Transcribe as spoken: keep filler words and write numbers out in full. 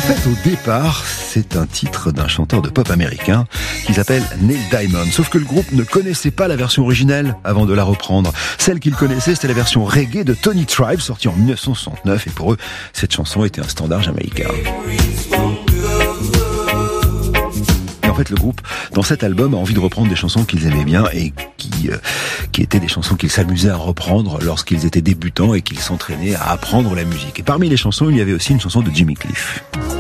fait, au départ, c'est un titre d'un chanteur de pop américain qui s'appelle Neil Diamond. Sauf que le groupe ne connaissait pas la version originelle avant de la reprendre. Celle qu'ils connaissaient, c'était la version reggae de Tony Tribe, sortie en dix-neuf cent soixante-neuf. Et pour eux, cette chanson était un standard jamaïcain. Et en fait, le groupe, dans cet album, a envie de reprendre des chansons qu'ils aimaient bien et qui, euh, qui étaient des chansons qu'ils s'amusaient à reprendre lorsqu'ils étaient débutants et qu'ils s'entraînaient à apprendre la musique. Et parmi les chansons, il y avait aussi une chanson de Jimmy Cliff.